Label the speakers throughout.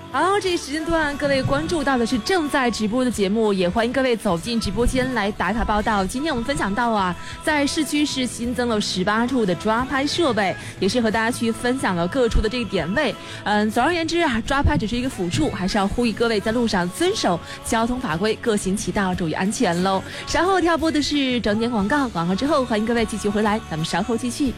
Speaker 1: 好，这一时间段各位关注到的是正在直播的节目，也欢迎各位走进直播间来打卡报道。今天我们分享到在市区是新增了18处的抓拍设备，也是和大家去分享了各处的这个点位。总而言之抓拍只是一个辅助，还是要呼吁各位在路上遵守交通法规，各行其道，注意安全喽。稍后跳播的是整点广告，广告之后欢迎各位继续回来，咱们稍后继续。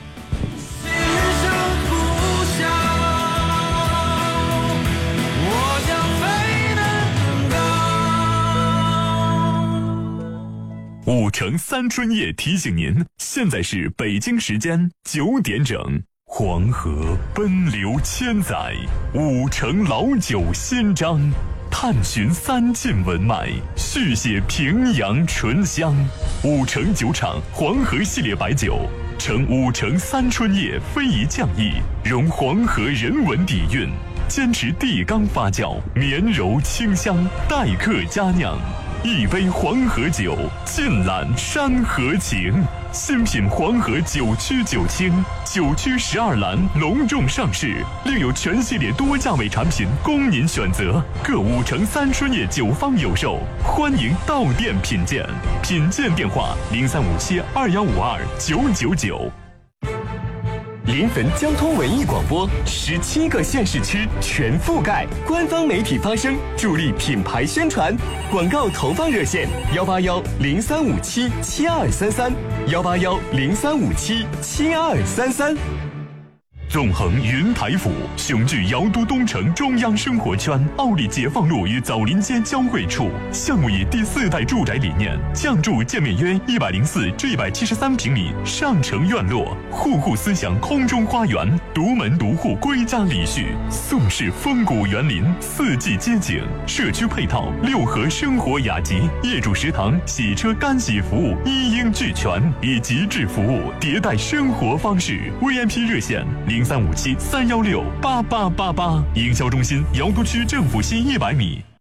Speaker 2: 5城3春夜提醒您，现在是北京时间9点整。黄河奔流千载，5城老酒新章，探寻3晋文脉，续写平阳醇香。5城酒厂黄河系列白酒，承5城3春夜非遗匠艺，融黄河人文底蕴，坚持地缸发酵，绵柔清香，待客佳酿。一杯黄河酒，尽览山河情。新品黄河9曲9清，9曲12蓝隆重上市，另有全系列多价位产品供您选择。各5城3春夜酒坊有售，欢迎到店品鉴。品鉴电话035721529999。
Speaker 3: 临汾交通文艺广播17个县市区全覆盖，官方媒体发声，助力品牌宣传。广告投放热线18103577233，18103577233。
Speaker 2: 纵横云台府，雄踞瑶都东城中央生活圈，奥利解放路与枣林街交汇处。项目以第4代住宅理念，降筑建面约104至173平米上城院落，户户思想空中花园，独门独户归家礼序，宋式风谷园林，4季街景，社区配套6合生活雅集，业主食堂、洗车干洗服务一应俱全，以极致服务迭代生活方式。VIP 热线035731688888，营销中心瑶都区政府西100米。